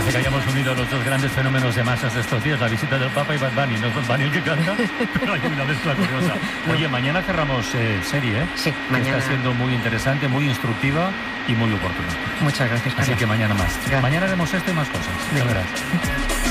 Parece que hayamos unido los dos grandes fenómenos de masas de estos días, la visita del Papa y Bad Bunny. No es Bad Bunny el que canta, pero hay una mezcla curiosa. Oye, mañana cerramos serie, ¿eh? Sí, que mañana. está siendo muy interesante, muy instructiva y muy oportuna. Muchas gracias, Carlos. Así que mañana más. Gracias. Mañana haremos esto y más cosas. Ya Venga. verás.